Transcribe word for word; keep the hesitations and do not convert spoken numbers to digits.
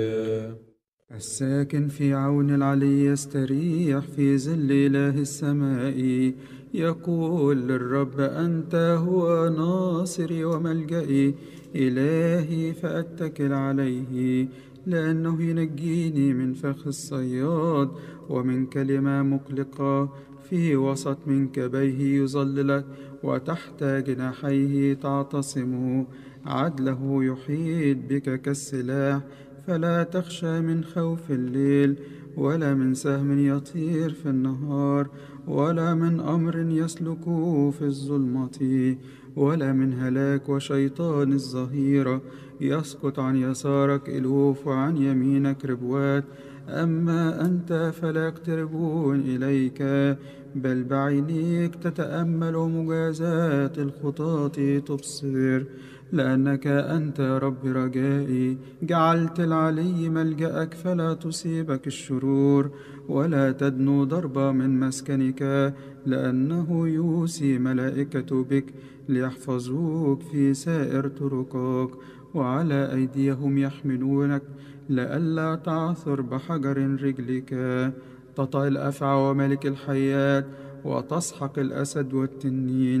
الساكن في عون العلي يستريح في ظل إله السماء. يقول للرب أنت هو ناصري وملجئي، إلهي فأتكل عليه، لأنه ينجيني من فخ الصياد ومن كلمة مقلقة. في وسط منكبيه يظللك، وتحت جناحيه تعتصم. عدله يحيط بك كالسلاح، فلا تخشى من خوف الليل، ولا من سهم يطير في النهار، ولا من أمر يسلك في الظلمة، ولا من هلاك وشيطان الظهيرة. يسقط عن يسارك ألوف وعن يمينك ربوات، أما أنت فلا يقتربون إليك، بل بعينيك تتأمل مجازات الخطاة تبصر. لأنك أنت يا رب رجائي، جعلت العلي ملجأك، فلا تصيبك الشرور، ولا تدنو ضربة من مسكنك، لأنه يوصي ملائكة بك ليحفظوك في سائر طرقك، وعلى أيديهم يحملونك، لئلا تعثر بحجر رجلك. تطأ الأفعى وملك الحيات، وتسحق الأسد والتنين.